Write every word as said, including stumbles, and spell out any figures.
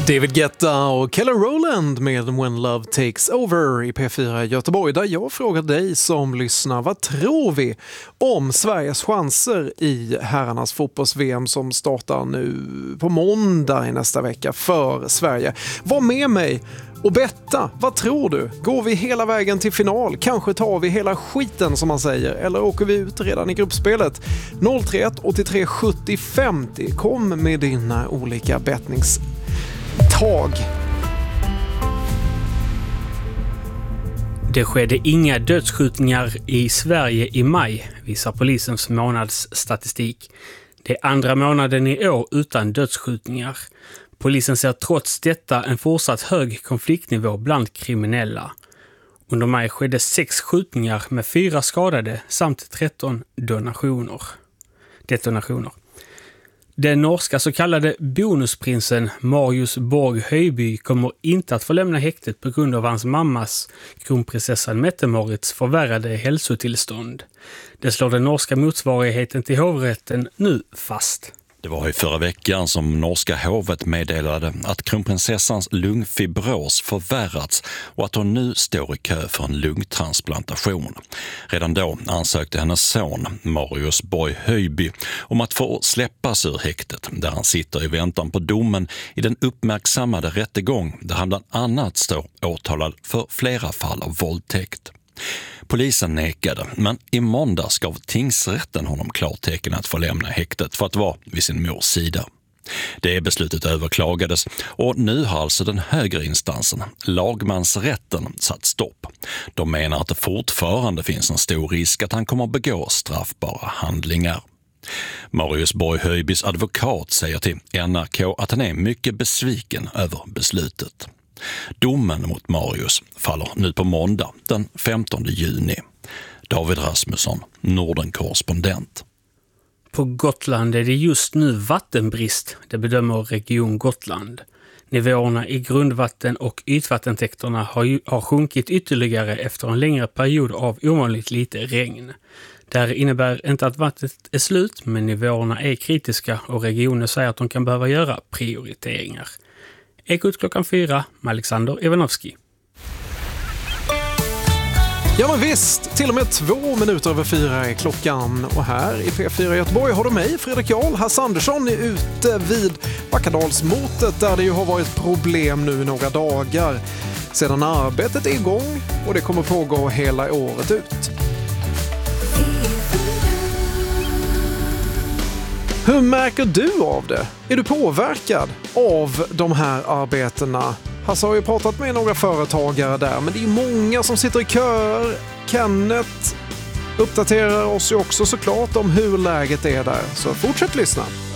David Guetta och Kelly Rowland med When Love Takes Over i P fyra Göteborg, där jag frågar dig som lyssnar, vad tror vi om Sveriges chanser i herrarnas fotbolls-V M som startar nu på måndag i nästa vecka för Sverige? Var med mig och betta, vad tror du? Går vi hela vägen till final? Kanske tar vi hela skiten som man säger, eller åker vi ut redan i gruppspelet? noll tre ett åttiotre sjuttio femtio, kom med dina olika bettnings tag. Det skedde inga dödsskjutningar i Sverige i maj, visar polisens månadsstatistik. Det är andra månaden i år utan dödsskjutningar. Polisen ser trots detta en fortsatt hög konfliktnivå bland kriminella. Under maj skedde sex skjutningar med fyra skadade samt tretton donationer. detonationer. Den norska så kallade bonusprinsen Marius Borg Høiby kommer inte att få lämna häktet på grund av hans mammas, kronprinsessan Mette-Morits, förvärrade hälsotillstånd. Det slår den norska motsvarigheten till hovrätten nu fast. Det var i förra veckan som norska hovet meddelade att kronprinsessans lungfibros förvärrats och att hon nu står i kö för en lungtransplantation. Redan då ansökte hennes son, Marius Borg Høiby, om att få släppas ur häktet där han sitter i väntan på domen i den uppmärksammade rättegång där han bland annat står åtalad för flera fall av våldtäkt. Polisen nekade, men i måndags gav tingsrätten honom klartecken att få lämna häktet för att vara vid sin mors sida. Det beslutet överklagades och nu har alltså den högre instansen, lagmansrätten, satt stopp. De menar att det fortfarande finns en stor risk att han kommer att begå straffbara handlingar. Marius Borg Høibys advokat säger till N R K att han är mycket besviken över beslutet. Domen mot Marius faller nu på måndag den femtonde juni. David Rasmusson, Norden-korrespondent. På Gotland är det just nu vattenbrist, det bedömer Region Gotland. Nivåerna i grundvatten- och ytvattentäkterna har, ju, har sjunkit ytterligare efter en längre period av ovanligt lite regn. Det här innebär inte att vattnet är slut, men nivåerna är kritiska och regionen säger att de kan behöva göra prioriteringar. Ekot klockan fyra med Alexander Ivanovski. Ja men visst, till och med två minuter över fyra är klockan och här i P fyra Göteborg har du mig, Fredrik Jarl. Hasse Andersson är ute vid Backadalsmotet där det ju har varit problem nu i några dagar sedan arbetet är igång och det kommer pågå hela året ut. Hur märker du av det? Är du påverkad av de här arbetena? Hasse har ju pratat med några företagare där, men det är många som sitter i köer. Kenneth uppdaterar oss ju också såklart om hur läget är där, så fortsätt lyssna.